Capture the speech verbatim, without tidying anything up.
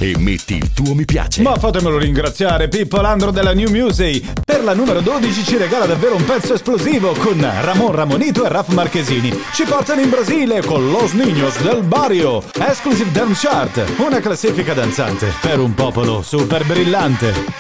e metti il tuo mi piace. Ma fatemelo ringraziare, Pippo Landro della New Music. Per la numero dodici ci regala davvero un pezzo esplosivo con Ramon Ramonito e Raf Marchesini. Ci portano in Brasile con Los Niños del Barrio, Exclusive Dance Chart, una classifica danzante per un popolo super brillante.